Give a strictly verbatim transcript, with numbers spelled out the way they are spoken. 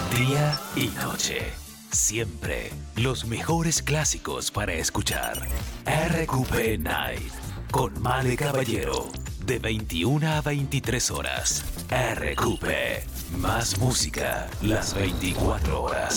Día y noche. Siempre los mejores clásicos para escuchar. R Q P Night. Con Male Caballero. De veintiuna a veintitrés horas. R Q P. Más música las veinticuatro horas.